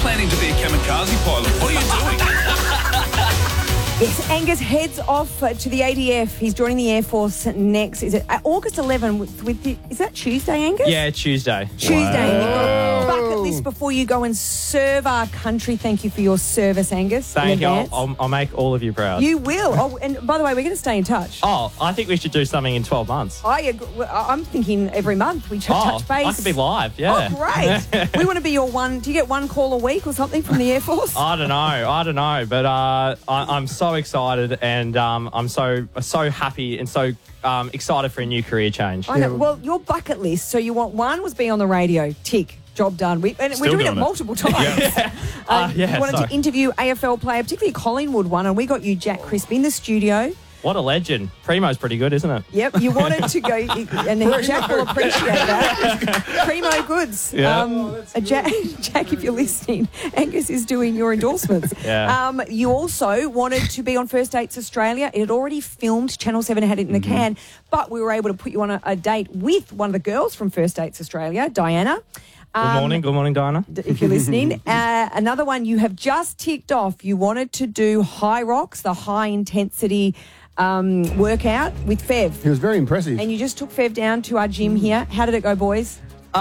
planning to be a kamikaze pilot. What are you doing? Yes, Angus heads off to the ADF. He's joining the Air Force next. Is it August 11? Is that Tuesday, Angus? Yeah, Tuesday. Tuesday. You've got a bucket list before you go and serve our country. Thank you for your service, Angus. Thank you. I'll make all of you proud. You will. Oh, and by the way, we're going to stay in touch. Oh, I think we should do something in 12 months. I'm thinking every month we touch base. I could be live, yeah. Oh, great. We want to be your one. Do you get one call a week or something from the Air Force? I don't know. But I'm so excited, and I'm so happy and so excited for a new career change. I know. Well, your bucket list. So you want one was be on the radio. Tick. Job done. We're doing it multiple times. You wanted to interview AFL player, particularly Collingwood one, and we got you Jack Crisp in the studio. What a legend. Primo's pretty good, isn't it? Yep. You wanted to go, and Jack will appreciate that. Primo goods. Yeah. Jack, if you're listening, Angus is doing your endorsements. Yeah. You also wanted to be on First Dates Australia. It had already filmed. Channel 7 had it in the can, but we were able to put you on a date with one of the girls from First Dates Australia, Diana. Good morning, Diana. If you're listening. Another one you have just ticked off. You wanted to do High Rocks, the high-intensity workout with Fev. He was very impressive. And you just took Fev down to our gym here. How did it go, boys?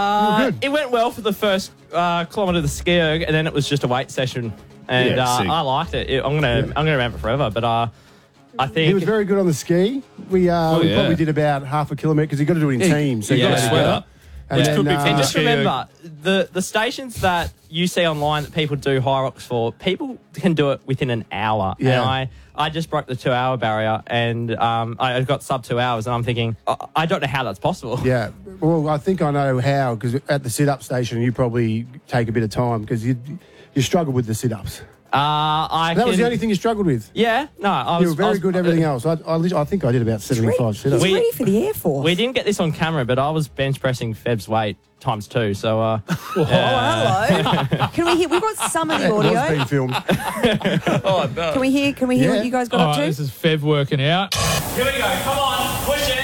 It went well for the first kilometre of the ski erg, and then it was just a weight session. And I liked it. I'm gonna remember it forever. But I think he was very good on the ski. We probably did about half a kilometre because you got to do it in teams. So you got to sweat up. And just remember, the stations that you see online that people do High Rocks for, people can do it within an hour. Yeah. And I just broke the 2-hour barrier, and I got sub 2 hours, and I'm thinking, I don't know how that's possible. Yeah. Well, I think I know how, because at the sit-up station, you probably take a bit of time because you struggle with the sit-ups. That was the only thing you struggled with. Yeah, no, you were very good at everything else. I think I did about 75 sit-ups. He's ready for the Air Force. We didn't get this on camera, but I was bench pressing Feb's weight times 2. So, hello. Can we hear? We've got some of the audio. It was being filmed. No. Can we hear what you guys got up to? This is Fev working out. Here we go. Come on, push it.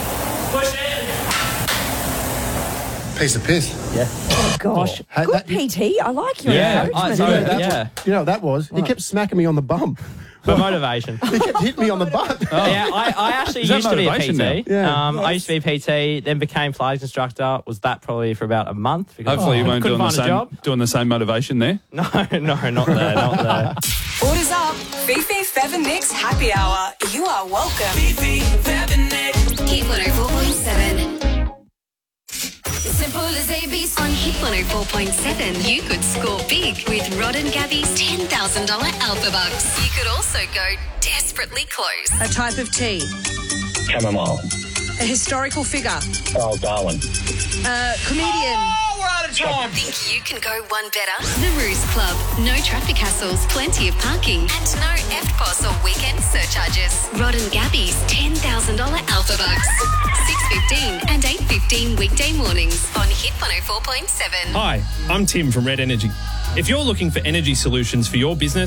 Piece of piss. Yeah. Oh, gosh. Hey, good PT. I like your encouragement. You know what that was? He kept smacking me on the bum. For motivation. He kept hitting me on the butt. Yeah, I actually used to be a PT. Yeah. I used to be a PT, then became flight instructor. Was that probably for about a month? Hopefully you weren't doing the same motivation there. No, not there. Orders up. Fifi, Fev and Nick's Happy Hour. You are welcome. Fifi, Fev and Nick. Hit 104.7. Simple as ABC on Hit 104.7. You could score big with Rod and Gabby's $10,000 Alpha Bucks. You could also go desperately close. A type of tea. Chamomile. A historical figure. Oh, Darwin. Comedian. We're out of time. Think you can go one better? The Ruse Club. No traffic hassles, plenty of parking, and no EFTPOS or weekend surcharges. Rod and Gabby's $10,000 Alpha Bucks. 6:15 and 8:15 weekday mornings on Hit 104.7. Hi, I'm Tim from Red Energy. If you're looking for energy solutions for your business,